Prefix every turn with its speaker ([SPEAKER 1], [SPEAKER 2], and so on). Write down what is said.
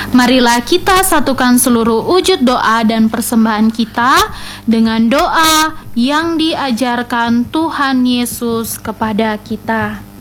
[SPEAKER 1] Marilah kita satukan seluruh wujud doa dan persembahan kita dengan doa yang diajarkan Tuhan Yesus kepada kita.